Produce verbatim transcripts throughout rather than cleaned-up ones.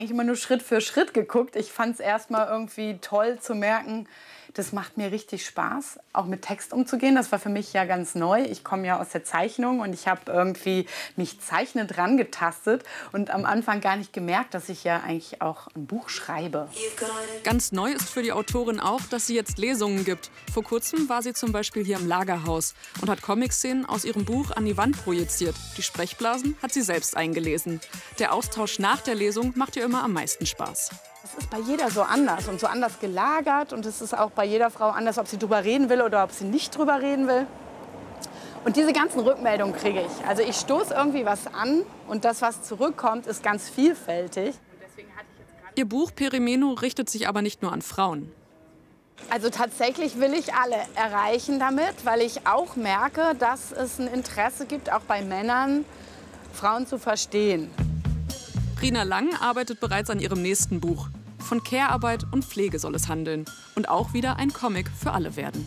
Ich habe immer nur Schritt für Schritt geguckt. Ich fand es erstmal irgendwie toll zu merken, das macht mir richtig Spaß, auch mit Text umzugehen. Das war für mich ja ganz neu. Ich komme ja aus der Zeichnung und ich habe irgendwie mich zeichnend rangetastet und am Anfang gar nicht gemerkt, dass ich ja eigentlich auch ein Buch schreibe. Ganz neu ist für die Autorin auch, dass sie jetzt Lesungen gibt. Vor kurzem war sie zum Beispiel hier im Lagerhaus und hat Comic-Szenen aus ihrem Buch an die Wand projiziert. Die Sprechblasen hat sie selbst eingelesen. Der Austausch nach der Lesung macht ihr immer am meisten Spaß. Es ist bei jeder so anders und so anders gelagert. Und es ist auch bei jeder Frau anders, ob sie drüber reden will oder ob sie nicht drüber reden will. Und diese ganzen Rückmeldungen kriege ich. Also ich stoße irgendwie was an und das, was zurückkommt, ist ganz vielfältig. Ihr Buch Perimeno richtet sich aber nicht nur an Frauen. Also tatsächlich will ich alle erreichen damit, weil ich auch merke, dass es ein Interesse gibt, auch bei Männern, Frauen zu verstehen. Rina Lang arbeitet bereits an ihrem nächsten Buch. Von Care-Arbeit und Pflege soll es handeln. Und auch wieder ein Comic für alle werden.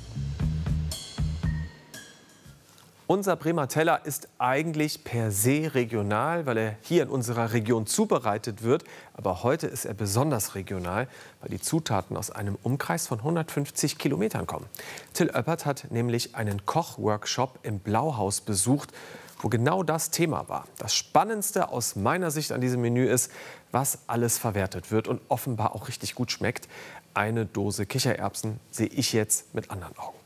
Unser Bremer Teller ist eigentlich per se regional, weil er hier in unserer Region zubereitet wird. Aber heute ist er besonders regional, weil die Zutaten aus einem Umkreis von hundertfünfzig Kilometern kommen. Till Oeppert hat nämlich einen Kochworkshop im Blauhaus besucht, wo genau das Thema war. Das Spannendste aus meiner Sicht an diesem Menü ist, was alles verwertet wird und offenbar auch richtig gut schmeckt. Eine Dose Kichererbsen sehe ich jetzt mit anderen Augen.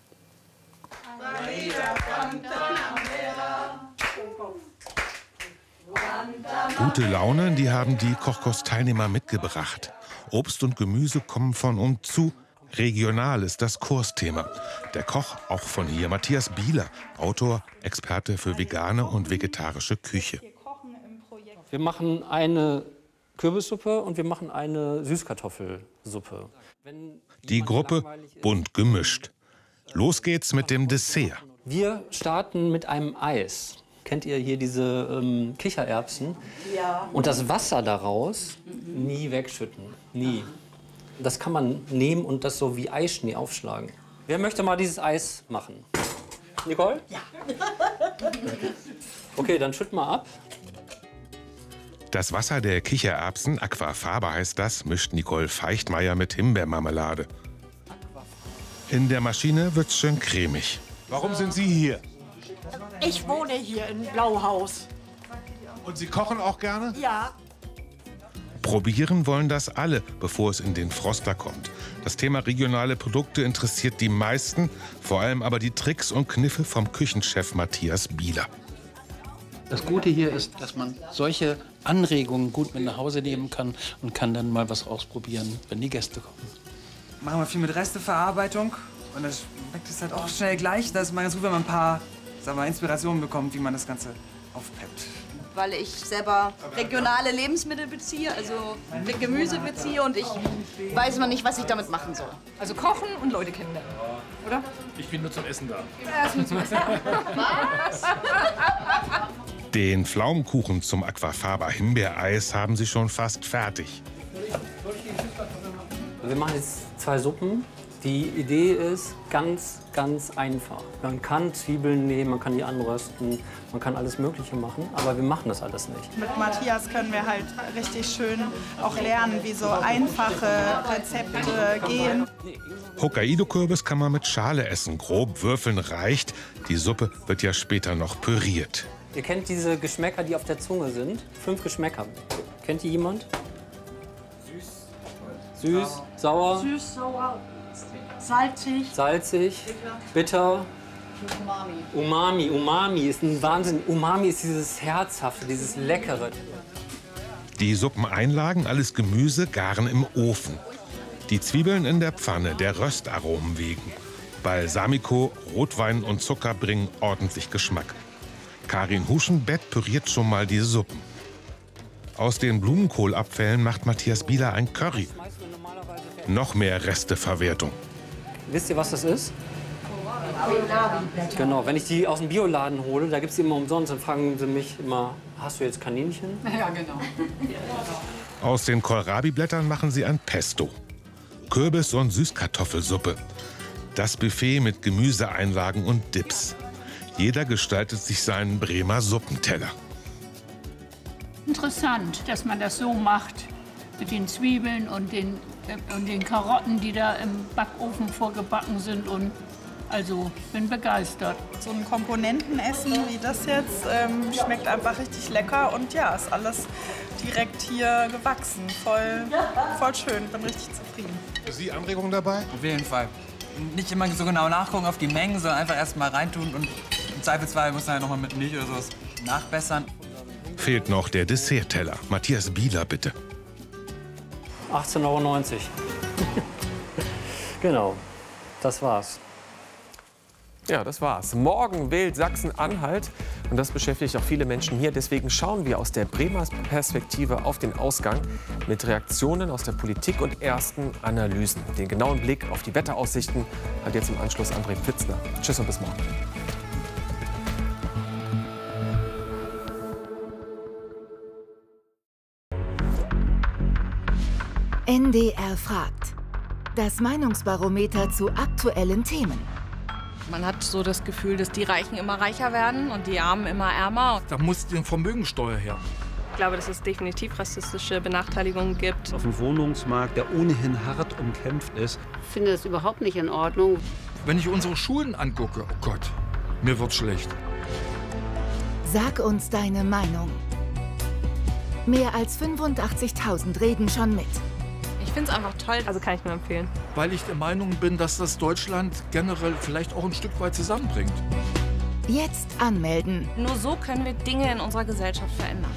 Gute Laune, die haben die Kochkurs-Teilnehmer mitgebracht. Obst und Gemüse kommen von und zu. Regional ist das Kursthema. Der Koch, auch von hier, Matthias Bieler, Autor, Experte für vegane und vegetarische Küche. Wir machen eine Kürbissuppe und wir machen eine Süßkartoffelsuppe. Die Gruppe bunt gemischt. Los geht's mit dem Dessert. Wir starten mit einem Eis. Kennt ihr hier diese ähm, Kichererbsen? Ja. Und das Wasser daraus nie wegschütten. Nie. Das kann man nehmen und das so wie Eischnee aufschlagen. Wer möchte mal dieses Eis machen? Nicole? Ja. Okay, dann schütt mal ab. Das Wasser der Kichererbsen, Aquafaba heißt das, mischt Nicole Feichtmeier mit Himbeermarmelade. In der Maschine wird's schön cremig. Warum sind Sie hier? Ich wohne hier in Blauhaus. Und Sie kochen auch gerne? Ja. Probieren wollen das alle, bevor es in den Froster kommt. Das Thema regionale Produkte interessiert die meisten, vor allem aber die Tricks und Kniffe vom Küchenchef Matthias Bieler. Das Gute hier ist, dass man solche Anregungen gut mit nach Hause nehmen kann und kann dann mal was ausprobieren, wenn die Gäste kommen. Machen wir viel mit Resteverarbeitung und das schmeckt es halt auch schnell gleich. Das ist mal ganz gut, wenn man ein paar, sagen wir, Inspirationen bekommt, wie man das Ganze aufpeppt. Weil ich selber regionale Lebensmittel beziehe, also Gemüse beziehe und ich weiß noch nicht, was ich damit machen soll. Also kochen und Leute kennenlernen, oder? Ich bin nur zum Essen da. Was? Den Pflaumenkuchen zum Aquafaba Himbeereis haben sie schon fast fertig. Wir machen jetzt zwei Suppen. Die Idee ist ganz, ganz einfach. Man kann Zwiebeln nehmen, man kann die anrösten, man kann alles Mögliche machen, aber wir machen das alles nicht. Mit Matthias können wir halt richtig schön auch lernen, wie so einfache Rezepte gehen. Hokkaido-Kürbis kann man mit Schale essen, grob würfeln reicht. Die Suppe wird ja später noch püriert. Ihr kennt diese Geschmäcker, die auf der Zunge sind? Fünf Geschmäcker. Kennt die jemand? Süß. Süß, sauer. Süß, sauer, salzig. Salzig, bitter. Umami. Umami, Umami ist ein Wahnsinn. Umami ist dieses Herzhafte, dieses Leckere. Die Suppeneinlagen, alles Gemüse, garen im Ofen. Die Zwiebeln in der Pfanne, der Röstaromen wegen. Balsamico, Rotwein und Zucker bringen ordentlich Geschmack. Karin Huschenbett püriert schon mal die Suppen. Aus den Blumenkohlabfällen macht Matthias Bieler ein Curry. Noch mehr Resteverwertung. Wisst ihr, was das ist? Genau, wenn ich die aus dem Bioladen hole, da gibt es die immer umsonst, dann fragen sie mich immer, hast du jetzt Kaninchen? Ja, genau. Aus den Kohlrabi-Blättern machen sie ein Pesto. Kürbis- und Süßkartoffelsuppe. Das Buffet mit Gemüseeinlagen und Dips. Jeder gestaltet sich seinen Bremer Suppenteller. Interessant, dass man das so macht. mit den Zwiebeln und den, äh, und den Karotten, die da im Backofen vorgebacken sind. Und also, bin begeistert. So ein Komponentenessen wie das jetzt ähm, schmeckt einfach richtig lecker und ja, ist alles direkt hier gewachsen. Voll, voll schön, bin richtig zufrieden. Für Sie Anregungen dabei? Auf jeden Fall. Nicht immer so genau nachgucken auf die Mengen, sondern einfach erst mal reintun und im Zweifelsfall muss man halt noch mal mit Milch oder sowas nachbessern. Fehlt noch der Dessertteller. Matthias Bieler, bitte. achtzehn Euro neunzig. Genau, das war's. Ja, das war's. Morgen wählt Sachsen-Anhalt und das beschäftigt auch viele Menschen hier. Deswegen schauen wir aus der Bremer Perspektive auf den Ausgang mit Reaktionen aus der Politik und ersten Analysen. Den genauen Blick auf die Wetteraussichten hat jetzt im Anschluss André Pfitzner. Tschüss und bis morgen. N D R fragt. Das Meinungsbarometer zu aktuellen Themen. Man hat so das Gefühl, dass die Reichen immer reicher werden und die Armen immer ärmer. Da muss die Vermögensteuer her. Ich glaube, dass es definitiv rassistische Benachteiligungen gibt. Auf dem Wohnungsmarkt, der ohnehin hart umkämpft ist. Ich finde das überhaupt nicht in Ordnung. Wenn ich unsere Schulen angucke, oh Gott, mir wird's schlecht. Sag uns deine Meinung. Mehr als fünfundachtzigtausend reden schon mit. Ich finde es einfach toll, also kann ich nur empfehlen. Weil ich der Meinung bin, dass das Deutschland generell vielleicht auch ein Stück weit zusammenbringt. Jetzt anmelden. Nur so können wir Dinge in unserer Gesellschaft verändern.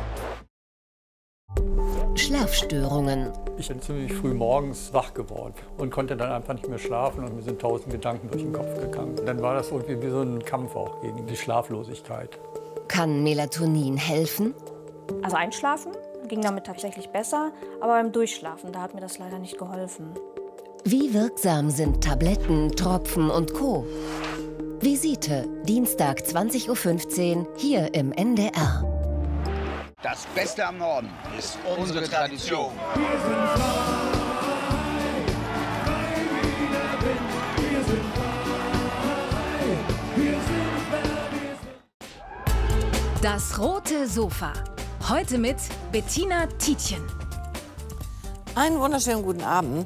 Schlafstörungen. Ich bin ziemlich früh morgens wach geworden und konnte dann einfach nicht mehr schlafen und mir sind tausend Gedanken durch den Kopf gegangen. Dann war das irgendwie wie so ein Kampf auch gegen die Schlaflosigkeit. Kann Melatonin helfen? Also einschlafen ging damit tatsächlich besser, aber beim Durchschlafen, da hat mir das leider nicht geholfen. Wie wirksam sind Tabletten, Tropfen und Co.? Visite, Dienstag zwanzig Uhr fünfzehn, hier im N D R. Das Beste am Norden ist unsere Tradition. Das rote Sofa. Heute mit Bettina Tietjen. Einen wunderschönen guten Abend.